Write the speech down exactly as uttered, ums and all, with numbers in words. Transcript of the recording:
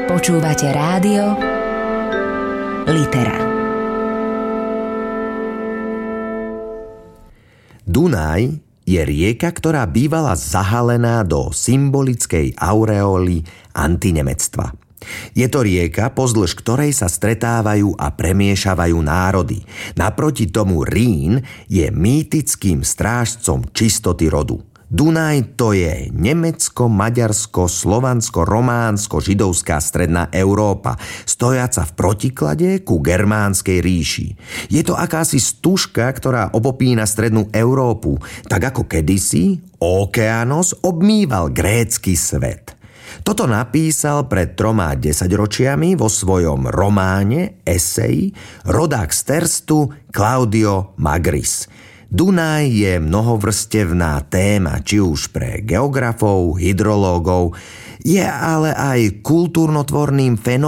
Počúvate rádio Litera. Dunaj je rieka, ktorá bývala zahalená do symbolickej aureóly antinemectva. Je to rieka, pozdĺž ktorej sa stretávajú a premiešavajú národy. Naproti tomu Rín je mýtickým strážcom čistoty rodu. Dunaj to je Nemecko, Maďarsko, Slovansko, Románsko, židovská stredná Európa, stojaca v protiklade ku germánskej ríši. Je to akási stužka, ktorá obopína strednú Európu, tak ako kedysi Okeanos obmýval grécky svet. Toto napísal pred troma desaťročiami vo svojom románe, eseji, rodák z Terstu Claudio Magris. Dunaj je mnohovrstevná téma, či už pre geografov, hydrológov, je ale aj kultúrnotvorným fenoménom,